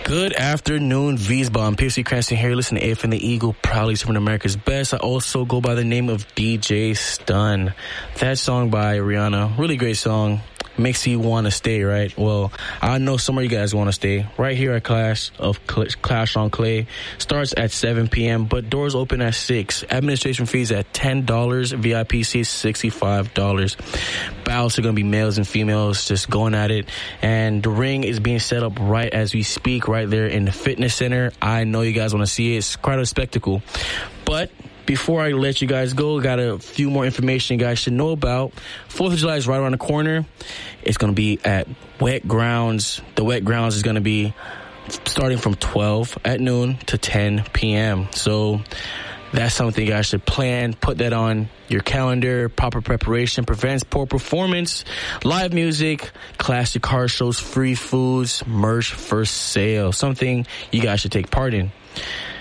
Good afternoon, Wiesbaden. Piercy Cranston here. Listen to AF and the Eagle, proudly serving America's best. I also go by the name of DJ Stun. That song by Rihanna, really great song. Makes you want to stay, right? Well, I know some of you guys want to stay. Right here at Clash on Clay. Starts at 7 p.m., but doors open at 6. Administration fees at $10. VIP seats $65. Bouts are going to be males and females just going at it. And the ring is being set up right as we speak, right there in the fitness center. I know you guys want to see it. It's quite a spectacle. But before I let you guys go, got a few more information you guys should know about. 4th of July is right around the corner. It's going to be at Wet Grounds. The Wet Grounds is going to be starting from 12 at noon to 10 p.m. So that's something you guys should plan. Put that on your calendar. Proper preparation prevents poor performance. Live music, classic car shows, free foods, merch for sale. Something you guys should take part in.